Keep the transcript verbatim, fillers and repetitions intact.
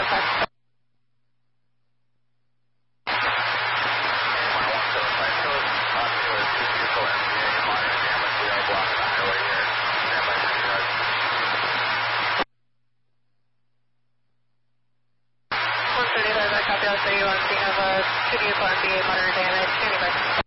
five. one thirty-five, I copy out thirty-one. We have a two vehicle M B A moderate damage. Standing by.